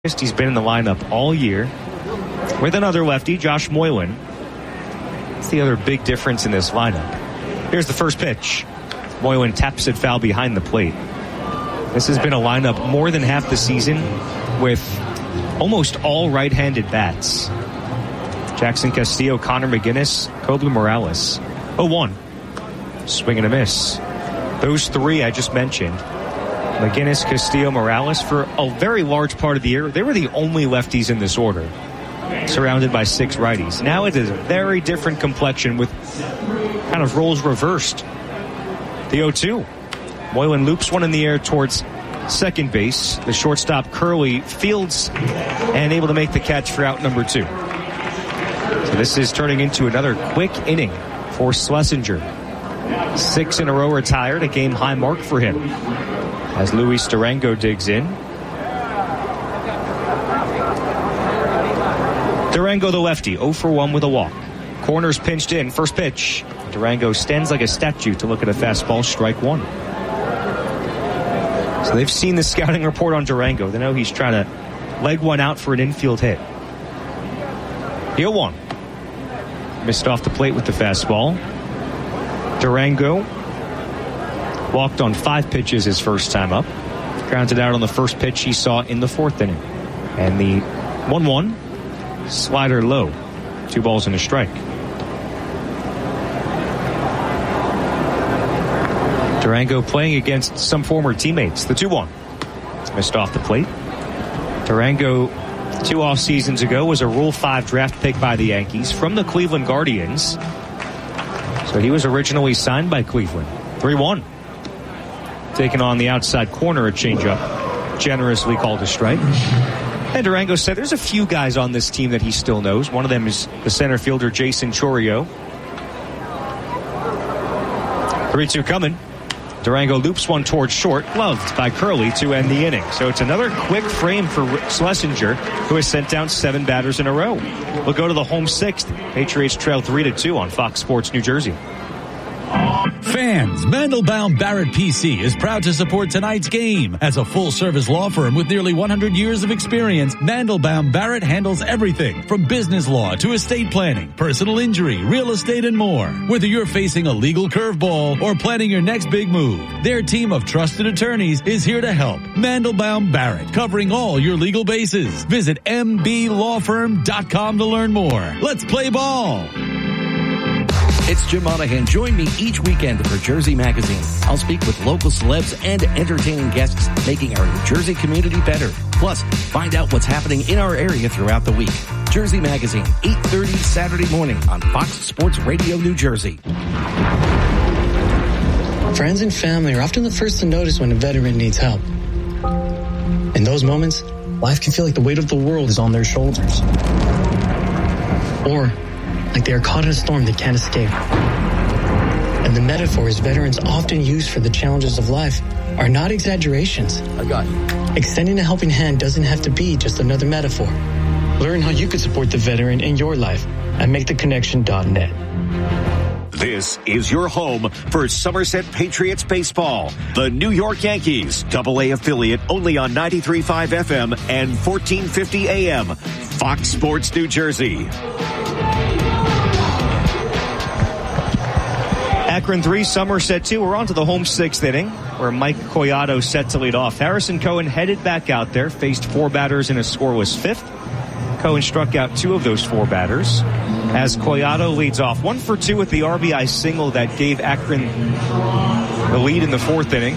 He's been in the lineup all year with another lefty, Josh Moylan. That's the other big difference in this lineup. Here's the first pitch. Moylan taps it foul behind the plate. This has been a lineup more than half the season with almost all right-handed bats. Jackson Castillo, Connor McGinnis, Kobler Morales. 0-1. Swing and a miss. Those three I just mentioned, McGinnis, Castillo, Morales, for a very large part of the year, they were the only lefties in this order, surrounded by 6 righties. Now it is a very different complexion with kind of roles reversed. The 0-2. Moylan loops one in the air towards second base. The shortstop, Curley, fields and able to make the catch for out number 2. So this is turning into another quick inning for Schlesinger. 6 in a row retired, a game-high mark for him. As Luis Durango digs in. Durango, the lefty, 0 for 1 with a walk. Corners pinched in, first pitch. Durango stands like a statue to look at a fastball, strike 1. So they've seen the scouting report on Durango. They know he's trying to leg one out for an infield hit. 0-1. Missed off the plate with the fastball. Durango walked on 5 pitches his first time up. Grounded out on the first pitch he saw in the 4th inning. And the 1-1 slider low. 2 balls and a strike. Durango playing against some former teammates. The 2-1. Missed off the plate. Durango 2 off seasons ago was a Rule 5 draft pick by the Yankees from the Cleveland Guardians. So he was originally signed by Cleveland. 3-1. Taking on the outside corner, a changeup, generously called a strike. And Durango said there's a few guys on this team that he still knows. One of them is the center fielder, Jason Chorio. 3-2 coming. Durango loops one towards short, gloved by Curley to end the inning. So it's another quick frame for Schlesinger, who has sent down 7 batters in a row. We'll go to the home 6th. Patriots trail 3-2 on Fox Sports New Jersey. Fans, Mandelbaum Barrett PC is proud to support tonight's game. As a full-service law firm with nearly 100 years of experience, Mandelbaum Barrett handles everything from business law to estate planning, personal injury, real estate, and more. Whether you're facing a legal curveball or planning your next big move, their team of trusted attorneys is here to help. Mandelbaum Barrett, covering all your legal bases. Visit mblawfirm.com to learn more. Let's play ball. It's Jim Monahan. Join me each weekend for Jersey Magazine. I'll speak with local celebs and entertaining guests, making our New Jersey community better. Plus, find out what's happening in our area throughout the week. Jersey Magazine, 8:30 Saturday morning on Fox Sports Radio New Jersey. Friends and family are often the first to notice when a veteran needs help. In those moments, life can feel like the weight of the world is on their shoulders. Or like they are caught in a storm they can't escape. And the metaphors veterans often use for the challenges of life are not exaggerations. I got you. Extending a helping hand doesn't have to be just another metaphor. Learn how you could support the veteran in your life at MakeTheConnection.net. This is your home for Somerset Patriots baseball. The New York Yankees, AA affiliate, only on 93.5 FM and 1450 AM. Fox Sports New Jersey. Akron 3, Somerset 2. We're on to the home 6th inning, where Mike Collado set to lead off. Harrison Cohen headed back out there, faced 4 batters in a scoreless 5th. Cohen struck out 2 of those 4 batters, as Collado leads off 1 for 2 with the RBI single that gave Akron the lead in the 4th inning.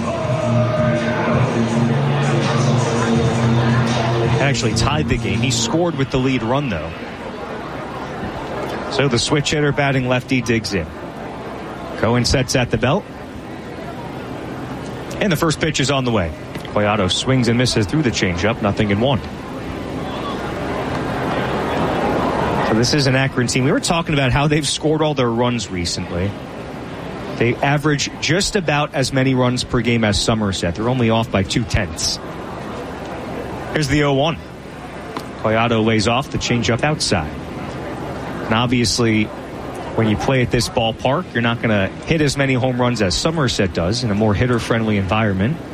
Actually tied the game. He scored with the lead run, though. So the switch hitter batting lefty digs in. Cohen sets at the belt. And the first pitch is on the way. Collado swings and misses through the changeup. 0-1. So this is an Akron team. We were talking about how they've scored all their runs recently. They average just about as many runs per game as Somerset. They're only off by 0.2. Here's the 0-1. Collado lays off the changeup outside. And obviously, when you play at this ballpark, you're not going to hit as many home runs as Somerset does in a more hitter-friendly environment.